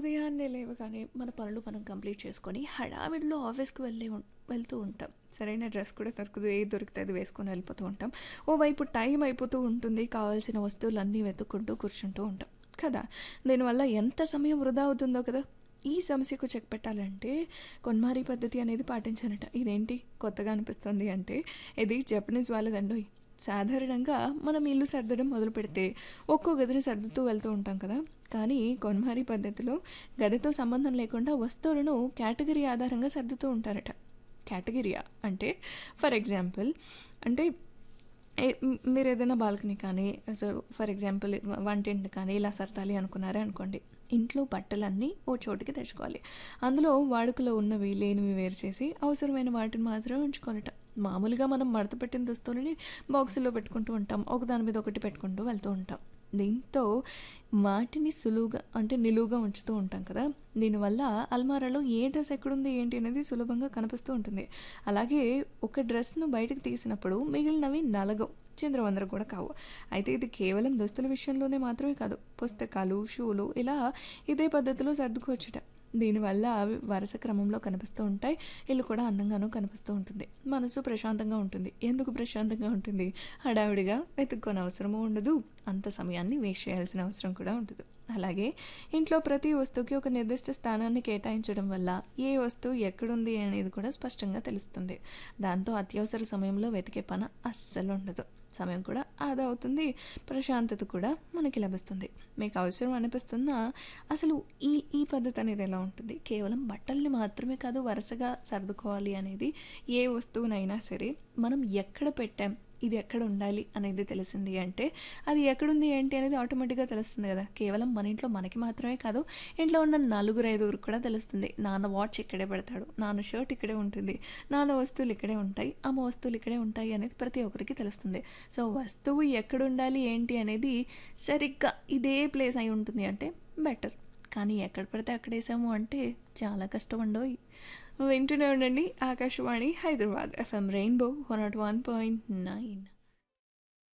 ఉదయాన్నే లేవగానే మన పనులు మనం కంప్లీట్ చేసుకొని హడావిడిలో ఆఫీస్కి వెళ్తూ ఉంటాం. సరైన డ్రెస్ కూడా దొరకదు. ఏది దొరికితే అది వేసుకొని వెళ్ళిపోతూ ఉంటాం. ఓవైపు టైం అయిపోతూ ఉంటుంది. కావాల్సిన వస్తువులన్నీ వెతుక్కుంటూ కూర్చుంటూ ఉంటాం కదా! దీనివల్ల ఎంత సమయం వృధా అవుతుందో కదా! ఈ సమస్యకు చెక్ పెట్టాలంటే కొన్మారి పద్ధతి అనేది పాటించాలట. ఇదేంటి కొత్తగా అనిపిస్తుంది అంటే, ఇది జపనీస్ వాళ్ళదండోయ్. సాధారణంగా మనం ఇల్లు సర్దడం మొదలు పెడితే ఒక్కో గదిని సర్దుతూ వెళ్తూ ఉంటాం కదా! కానీ కొన్మారి పద్ధతిలో గదితో సంబంధం లేకుండా వస్తువులను కేటగిరీ ఆధారంగా సర్దుతూ ఉంటారట. కేటగిరీయా అంటే, ఫర్ ఎగ్జాంపుల్, అంటే మీరు ఏదైనా బాల్కనీ కానీ, సో ఫర్ ఎగ్జాంపుల్ వంటింటి కానీ ఇలా సర్దాలి అనుకున్నారే అనుకోండి. ఇంట్లో బట్టలన్నీ ఓ చోటికి తెచ్చుకోవాలి. అందులో వాడుకలో ఉన్నవి లేనివి వేరు చేసి అవసరమైన వాటిని మాత్రమే ఉంచుకోవాలట. మామూలుగా మనం మడత పెట్టిన దుస్తులని బాక్సుల్లో పెట్టుకుంటూ ఉంటాం. ఒకదాని మీద ఒకటి పెట్టుకుంటూ వెళ్తూ ఉంటాం. దీంతో వాటిని సులువుగా అంటే నిలువుగా ఉంచుతూ ఉంటాం కదా! దీనివల్ల అల్మారాలో ఏ డ్రెస్ ఎక్కడుంది ఏంటి అనేది సులభంగా కనిపిస్తూ ఉంటుంది. అలాగే ఒక డ్రెస్ను బయటకు తీసినప్పుడు మిగిలినవి నలగవు, చిందరవందర కూడా కావు. అయితే ఇది కేవలం దుస్తుల విషయంలోనే మాత్రమే కాదు, పుస్తకాలు, షూలు ఇలా ఇదే పద్ధతిలో సర్దుకోవచ్చుట. దీనివల్ల అవి వరుస క్రమంలో కనిపిస్తూ ఉంటాయి. ఇల్లు కూడా అందంగానూ కనిపిస్తూ ఉంటుంది. మనసు ప్రశాంతంగా ఉంటుంది. ఎందుకు ప్రశాంతంగా ఉంటుంది? హడావిడిగా వెతుక్కోని అవసరమూ ఉండదు. అంత సమయాన్ని వేస్ట్ చేయాల్సిన అవసరం కూడా ఉండదు. అలాగే ఇంట్లో ప్రతి వస్తువుకి ఒక నిర్దిష్ట స్థానాన్ని కేటాయించడం వల్ల ఏ వస్తువు ఎక్కడుంది అనేది కూడా స్పష్టంగా తెలుస్తుంది. దాంతో అత్యవసర సమయంలో వెతికే పని అస్సలు ఉండదు. సమయం కూడా ఆదా అవుతుంది. ప్రశాంతత కూడా మనకి లభిస్తుంది. మీకు అవసరం అనిపిస్తున్నా అసలు ఈ ఈ పద్ధతి అనేది ఎలా ఉంటుంది? కేవలం బట్టల్ని మాత్రమే కాదు, వరుసగా సర్దుకోవాలి అనేది ఏ వస్తువునైనా సరే మనం ఎక్కడ పెట్టాం, ఇది ఎక్కడ ఉండాలి అనేది తెలిసింది అంటే అది ఎక్కడుంది ఏంటి అనేది ఆటోమేటిక్గా తెలుస్తుంది కదా! కేవలం మన ఇంట్లో మనకి మాత్రమే కాదు, ఇంట్లో ఉన్న నలుగురు ఐదుగురికి కూడా తెలుస్తుంది. నాన్న వాచ్ ఇక్కడే పెడతాడు, నాన్న షర్ట్ ఇక్కడే ఉంటుంది, నాన్న వస్తువులు ఇక్కడే ఉంటాయి, అమ్మ వస్తువులు ఇక్కడే ఉంటాయి అనేది ప్రతి ఒక్కరికి తెలుస్తుంది. సో వస్తువు ఎక్కడుండాలి ఏంటి అనేది సరిగ్గా ఇదే ప్లేస్ అయి ఉంటుంది అంటే బెటర్. కానీ ఎక్కడ పడితే అక్కడ వేసాము అంటే చాలా కష్టం అండోయ్. వింటూనే ఉండండి ఆకాశవాణి హైదరాబాద్ FM రెయిన్బో 101.9.